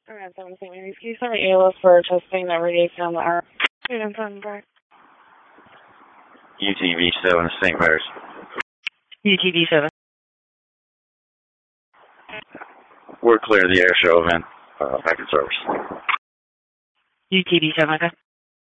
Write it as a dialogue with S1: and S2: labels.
S1: Alright, 7 St. Mary's. Can you send me ALS for testing that radiation on the arm? I'm from Brett.
S2: UTV-7 St. Mary's.
S3: UTV-7.
S2: We're clear of the air show event. Back in service.
S3: UTV-7, okay.